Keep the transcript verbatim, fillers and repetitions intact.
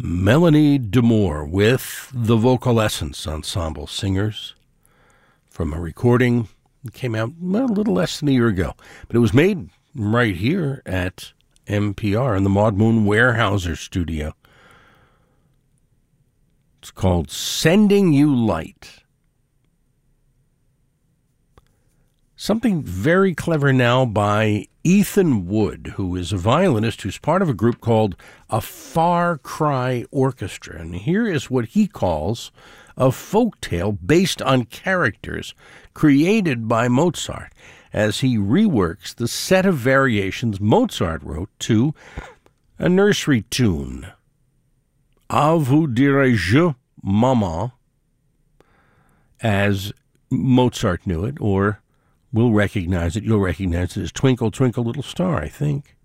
Melanie DeMore with the Vocal Essence Ensemble Singers from a recording that came out well, a little less than a year ago. But it was made right here at M P R in the Maud Moon Weyerhaeuser studio. It's called Sending You Light. Something very clever now by Ethan Wood, who is a violinist who's part of a group called a Far Cry Orchestra. And here is what he calls a folktale based on characters created by Mozart as he reworks the set of variations Mozart wrote to a nursery tune. A vous dirai-je, maman, as Mozart knew it, or we'll recognize it. You'll recognize it as Twinkle, Twinkle, Little Star, I think.